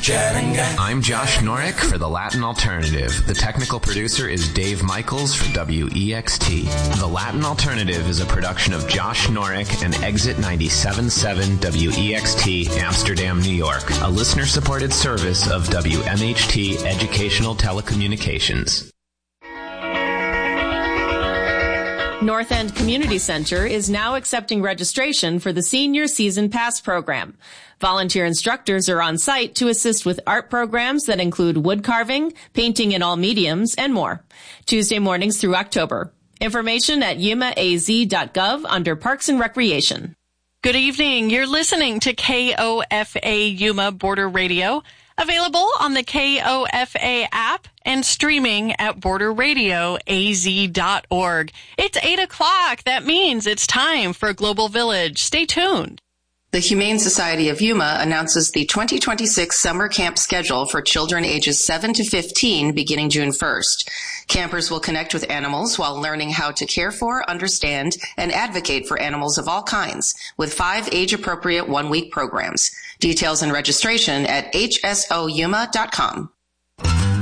I'm Josh Norick for The Latin Alternative. The technical producer is Dave Michaels for WEXT. The Latin Alternative is a production of Josh Norick and Exit 97.7 WEXT, Amsterdam, New York, a listener-supported service of WMHT Educational Telecommunications. North End Community Center is now accepting registration for the Senior Season Pass program. Volunteer instructors are on site to assist with art programs that include wood carving, painting in all mediums, and more. Tuesday mornings through October. Information at yumaaz.gov under Parks and Recreation. Good evening. You're listening to KOFA Yuma Border Radio, available on the KOFA app and streaming at borderradioaz.org. It's 8 o'clock. That means it's time for Global Village. Stay tuned. The Humane Society of Yuma announces the 2026 summer camp schedule for children ages 7 to 15 beginning June 1st. Campers will connect with animals while learning how to care for, understand, and advocate for animals of all kinds with 5 age-appropriate one-week programs. Details and registration at hsoyuma.com.